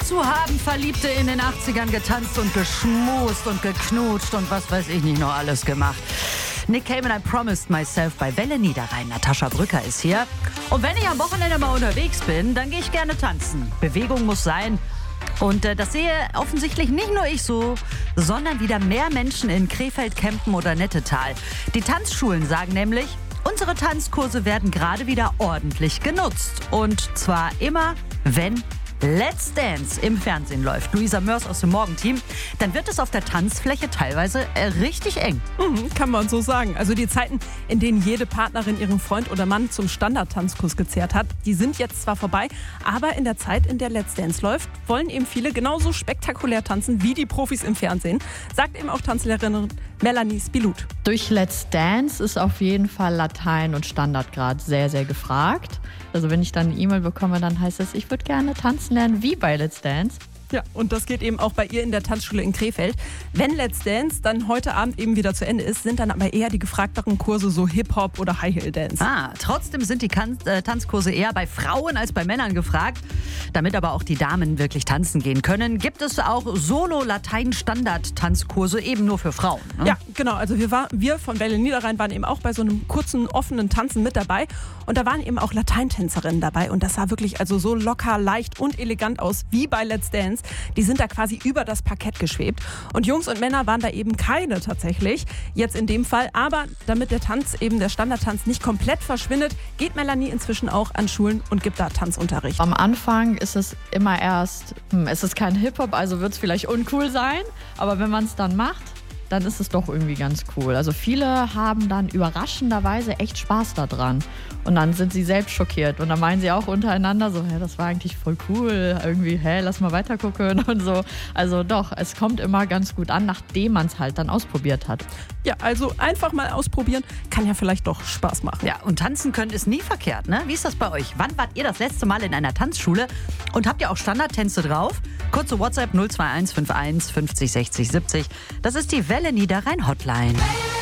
Wozu haben Verliebte in den 80ern getanzt und geschmust und geknutscht und was weiß ich nicht noch alles gemacht? Nick Cave and I Promised Myself bei Welle Niederrhein. Natascha Brücker ist hier. Und wenn ich am Wochenende mal unterwegs bin, dann gehe ich gerne tanzen. Bewegung muss sein. Und das sehe offensichtlich nicht nur ich so, sondern wieder mehr Menschen in Krefeld, Kempen oder Nettetal. Die Tanzschulen sagen nämlich, unsere Tanzkurse werden gerade wieder ordentlich genutzt. Und zwar immer, wenn Let's Dance im Fernsehen läuft. Luisa Mörs aus dem Morgenteam. Dann wird es auf der Tanzfläche teilweise richtig eng. Kann man so sagen. Also die Zeiten, in denen jede Partnerin ihren Freund oder Mann zum Standardtanzkurs gezerrt hat, die sind jetzt zwar vorbei, aber in der Zeit, in der Let's Dance läuft, wollen eben viele genauso spektakulär tanzen wie die Profis im Fernsehen, sagt eben auch Tanzlehrerin Melanie Spilut. Durch Let's Dance ist auf jeden Fall Latein und Standard gerade sehr, sehr gefragt. Also wenn ich dann eine E-Mail bekomme, dann heißt es, ich würde gerne tanzen lernen wie bei Let's Dance. Ja, und das geht eben auch bei ihr in der Tanzschule in Krefeld. Wenn Let's Dance dann heute Abend eben wieder zu Ende ist, sind dann aber eher die gefragteren Kurse so Hip-Hop oder High-Heel-Dance. Trotzdem sind die Tanzkurse eher bei Frauen als bei Männern gefragt. Damit aber auch die Damen wirklich tanzen gehen können, gibt es auch Solo-Latein-Standard-Tanzkurse eben nur für Frauen. Ne? Ja, genau. Also wir von Welle Niederrhein waren eben auch bei so einem kurzen, offenen Tanzen mit dabei. Und da waren eben auch Lateintänzerinnen dabei. Und das sah wirklich also so locker, leicht und elegant aus wie bei Let's Dance. Die sind da quasi über das Parkett geschwebt. Und Jungs und Männer waren da eben keine tatsächlich, jetzt in dem Fall. Aber damit der Tanz, eben der Standardtanz, nicht komplett verschwindet, geht Melanie inzwischen auch an Schulen und gibt da Tanzunterricht. Am Anfang ist es immer erst, es ist kein Hip-Hop, also wird es vielleicht uncool sein. Aber wenn man es dann macht, dann ist es doch irgendwie ganz cool. Also viele haben dann überraschenderweise echt Spaß daran. Und dann sind sie selbst schockiert. Und dann meinen sie auch untereinander so, das war eigentlich voll cool. Irgendwie, lass mal weiter gucken und so. Also doch, es kommt immer ganz gut an, nachdem man es halt dann ausprobiert hat. Ja, also einfach mal ausprobieren, kann ja vielleicht doch Spaß machen. Ja, und tanzen können ist nie verkehrt, ne? Wie ist das bei euch? Wann wart ihr das letzte Mal in einer Tanzschule? Und habt ihr auch Standardtänze drauf? Kurze WhatsApp 021 51 50 60 70. Das ist die Welle Niederrhein Hotline.